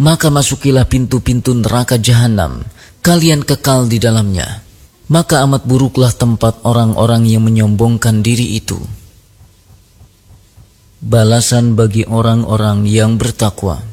maka masukilah pintu-pintu neraka jahanam, kalian kekal di dalamnya. Maka amat buruklah tempat orang-orang yang menyombongkan diri itu. Balasan bagi orang-orang yang bertakwa.